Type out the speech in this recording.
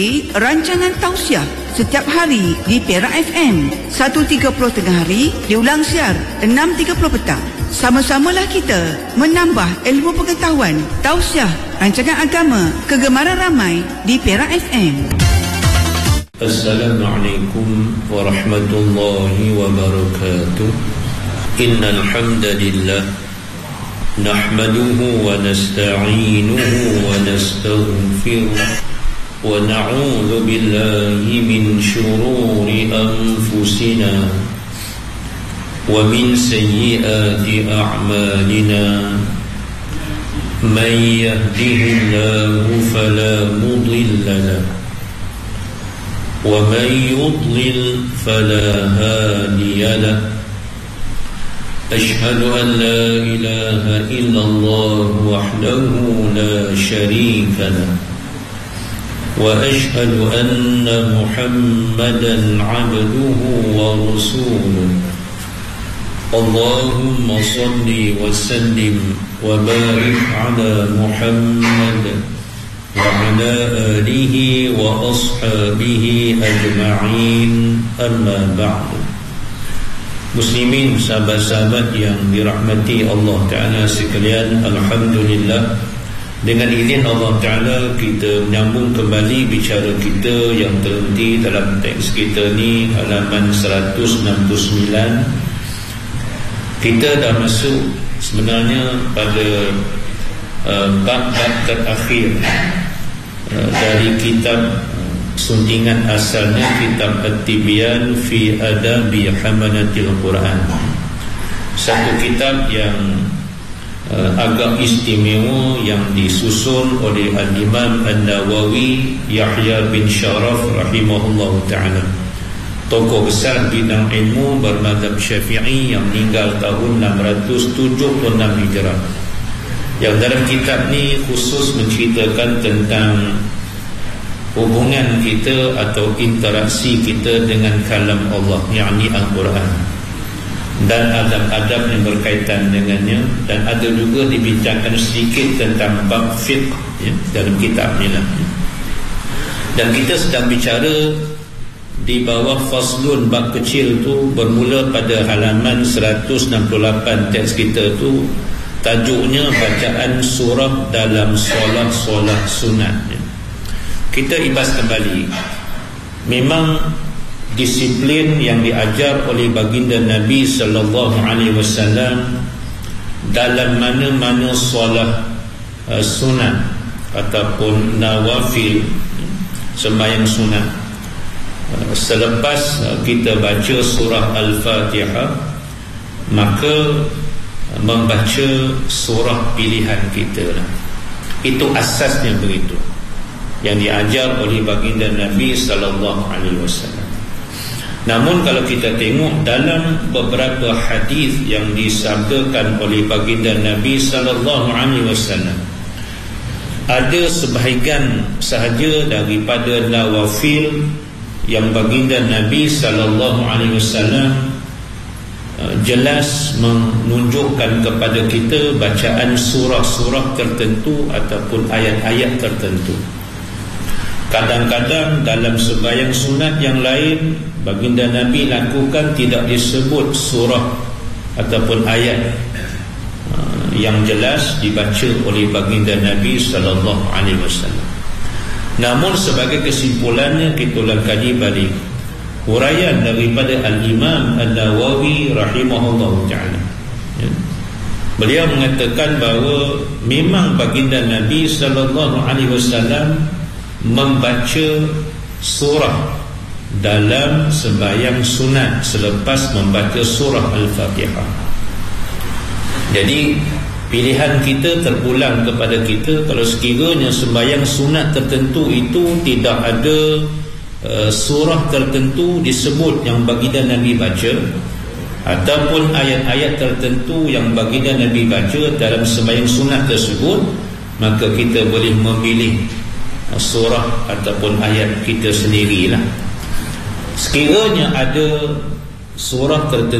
Rancangan tausiah setiap hari di Perak FM 1.30 tengah hari, diulang siar 6.30 petang. Sama-samalah kita menambah ilmu pengetahuan. Tausiah, rancangan agama kegemaran ramai di Perak FM. Assalamualaikum warahmatullahi wabarakatuh. Innal hamdalillah nahmaduhu wa nasta'inuhu wa nastaghfiruh wa na'udzu billahi min shururi anfusina wa min sayyiati a'malina. Man yahdihillahu fala mudilla lahu wa man yudlil fala hadiya lahu. Ashhadu an la ilaha illallah wahdahu la sharika lahu وأشهد أن محمدا عبده ورسوله. اللهم صل وسلم وبارك على محمد وعلى آله وأصحابه أجمعين. أما بعد. Muslimin, sahabat-sahabat yang dirahmati Allah Ta'ala sekalian, alhamdulillah, dengan izin Allah Ta'ala kita menyambung kembali bicara kita yang terhenti dalam teks kita ni, halaman 169. Kita dah masuk sebenarnya pada bab-bab terakhir dari kitab suntingan asalnya, kitab At-Tibyan fi Adabi Hamalatil Quran. Satu kitab yang agak istimewa yang disusun oleh Al-Imam An-Nawawi Yahya bin Sharaf rahimahullah ta'ala, tokoh besar bidang ilmu bermadzhab Syafi'i yang meninggal tahun 676 Hijrah. Yang dalam kitab ni khusus menceritakan tentang hubungan kita atau interaksi kita dengan kalam Allah, yakni Al-Quran, dan adab-adab yang berkaitan dengannya. Dan ada juga dibincangkan sedikit tentang bab fiqh dalam kitab ni lah. Dan kita sedang bicara di bawah faslun, bab kecil tu bermula pada halaman 168 teks kita tu. Tajuknya bacaan surah dalam solat sunat. Kita ibas kembali, memang disiplin yang diajar oleh baginda Nabi sallallahu alaihi wasallam dalam mana-mana solat sunat ataupun nawafil, sembahyang sunat, selepas kita baca surah Al-Fatihah, maka membaca surah pilihan kita lah. Itu asasnya begitu yang diajar oleh baginda Nabi sallallahu alaihi wasallam. Namun kalau kita tengok dalam beberapa hadis yang disabdakan oleh baginda Nabi sallallahu alaihi wasallam, ada sebahagian sahaja daripada nawafil yang baginda Nabi sallallahu alaihi wasallam jelas menunjukkan kepada kita bacaan surah-surah tertentu ataupun ayat-ayat tertentu. Kadang-kadang dalam sembahyang sunat yang lain, baginda Nabi lakukan tidak disebut surah ataupun ayat yang jelas dibaca oleh baginda Nabi sallallahu alaihi wasallam. Namun sebagai kesimpulannya, kita ulang kaji balik huraian daripada Al-Imam An-Nawawi rahimahullah ta'ala. Beliau mengatakan bahawa memang baginda Nabi sallallahu alaihi wasallam membaca surah dalam sembahyang sunat selepas membaca surah Al-Fatihah. Jadi pilihan kita terpulang kepada kita, kalau sekiranya sembahyang sunat tertentu itu tidak ada surah tertentu disebut yang baginda Nabi baca, ataupun ayat-ayat tertentu yang baginda Nabi baca dalam sembahyang sunat tersebut, maka kita boleh memilih surah ataupun ayat kita sendirilah. Sekiranya ada surah tertentu